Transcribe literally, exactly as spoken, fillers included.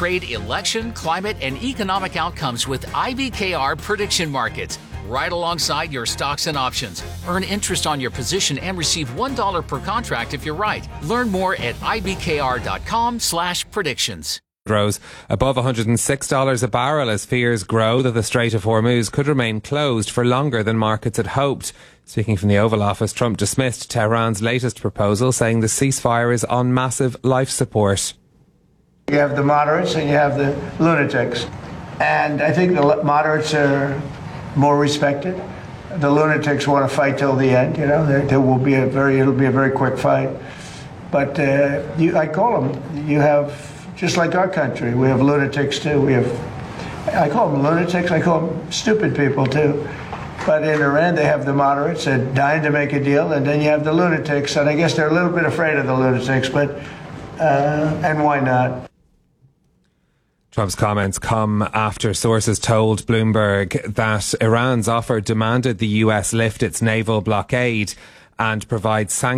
trade, election, climate, and economic outcomes with I B K R prediction markets, right alongside your stocks and options. Earn interest on your position and receive one dollar per contract if you're right. Learn more at ibkr.com slash predictions. Rose above one hundred six dollars a barrel as fears grow that the Strait of Hormuz could remain closed for longer than markets had hoped. Speaking from the Oval Office, Trump dismissed Tehran's latest proposal, saying the ceasefire is on massive life support. You have the moderates and you have the lunatics. And I think the moderates are more respected. The lunatics want to fight till the end. You know, there, there will be a very, it'll be a very quick fight. But uh, you, I call them, you have, just like our country, we have lunatics too. We have, I call them lunatics, I call them stupid people too. But in Iran, they have the moderates that are dying to make a deal, and then you have the lunatics, and I guess they're a little bit afraid of the lunatics, but, uh, and why not? Trump's comments come after sources told Bloomberg that Iran's offer demanded the U S lift its naval blockade and provide sanctions